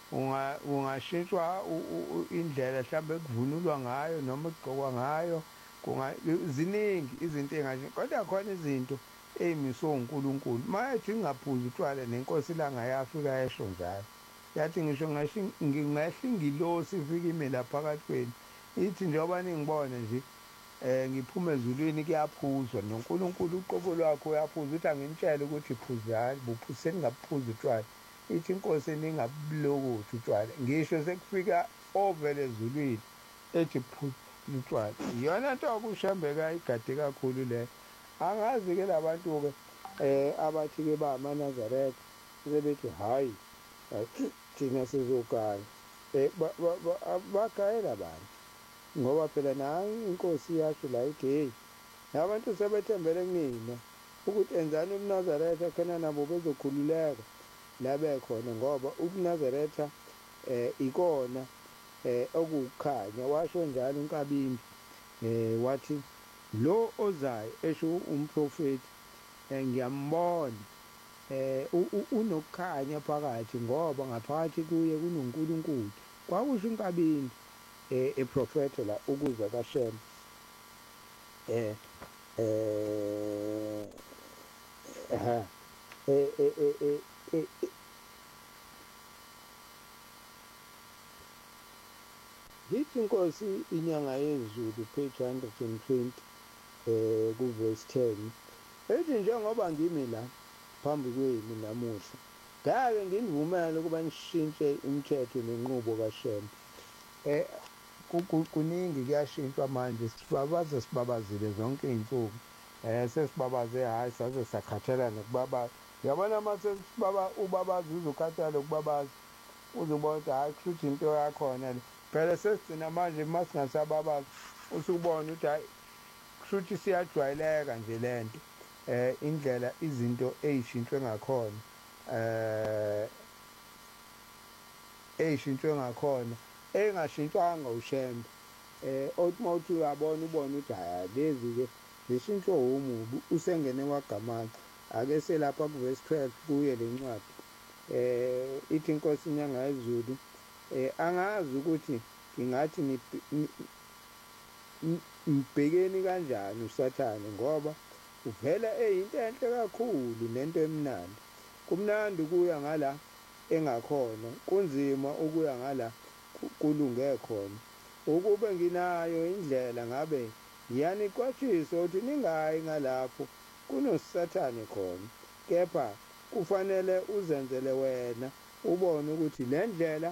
ungashintshwa indlela mhlawumbe kuvunulwa ngayo noma kugqokwa ngayo, ziningi izinto ey'ngashintsha, kodwa khona izinto ey'miswe uNkulunkulu. Uma ethi ngingaphuzi utshwala nenkosi ilanga yafika yesho njalo, yathi ngisho ngingehla ingilosi ifike ime la phakathi kwenu, ithi njengoba ningibona nje ngiphume ezulwini kuyaphuzwa, noNkulunkulu uqobo lwakhe uyaphuza, uthi anginitshele ukuthi phuzani, seningabuphuzi utshwala. Ithi inkosi ningabulokothi utshwala, ngisho sekufika ovela ezulwini ethi phuza utshwala. Iyona nto-ke uShembeka igade kakhulu leyo. Angazi-ke la bantu-ke abathi-ke bamaNazaretha sebethi hhayi thina sizogaya, bagayela abantu ngoba phela nayi inkosi yasho la ithi hheyi, nabantu sebethembele kunina ukuthi enzani ubuNazaretha khona nabo bezokhululeka la bekhona, ngoba ubuNazaretha ikona okuwukukhanya. Washo njalo uNkabini wathi lo ozayo esho umprofethi ngiyambona unokukhanya phakathi, ngoba ngaphakathi kuye kunoNkulunkulu. Kwakusho uNkabini eprofetha la ukuza kaShembe yithi inkosi inyanga yezulu page 120 kuverse 10 ethi njengoba ngimi la phambi kwenu namuhla ngake nginivumele ukuba nishintshe imithetho nenqubo kaShembe. Kuningi kuyashintshwa manje, sibabazile zonke iy'nsuku sesibabaze, hhayi saze sakhathala nokubabaza. Uyabona uma ubabaza uzukhathala nokubabaza uzubona ukuthi hhayi kushuthi into yakhona le. Phela sesigcina manje uma singasababazi usubona ukuthi hhayi kushuthi siyajwayeleka nje le nto, indlela izinto ey'shintshwe ngakhona engashintshwanga uShembe. Othi uma uthi uyabona ubone ukuthi hhayi lezi-ke zishintshwe umubi, usengene kwaGamali. Ake selapha kuverse 12 kuye le ncwadi ithi inkosi inyanga yezulu angazi ukuthi ngingathi mbhekeni kanjani uSathane, ngoba uvela eyinto enhle kakhulu nento emnandi. Kumnandi ukuya ngala engakhona, kunzima ukuya ngala kulunge khona. Ukube nginayo indlela ngabe ngiyaniqwashisa ukuthi ningayi ngalapho kunoSathane khona, kepha kufanele uzenzele wena ubone ukuthi le ndlela